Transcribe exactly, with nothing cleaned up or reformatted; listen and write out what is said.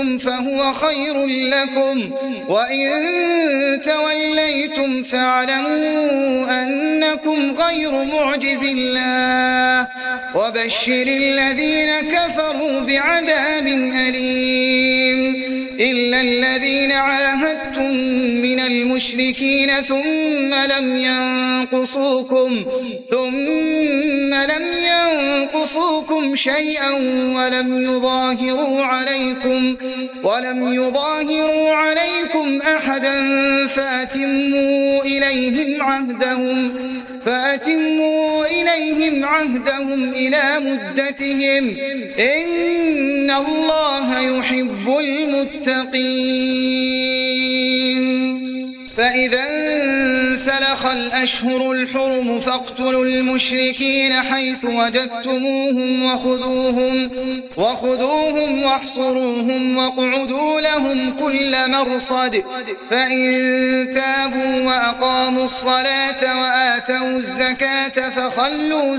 فهو خير لكم، وإن توليتم فاعلموا أنكم غير معجز الله، وبشر الذين كفروا بعذاب أليم. إلا الذين عاهدتم من المشركين ثم لم ينقصوكم ثم لم ينقصوكم شيئا ولم يظاهروا عليكم ولم يظاهروا عليكم أحدا فأتموا إليهم عهدهم فأتموا إليهم عهدهم إلى مدتهم، إن الله يحب المتقين. فإذا انسلخ الأشهر الحرم فاقتلوا المشركين حيث وجدتموهم وخذوهم, وخذوهم واحصروهم واقعدوا لهم كل مرصد، فإن تابوا وأقاموا الصلاة وآتوا الزكاة فخلوا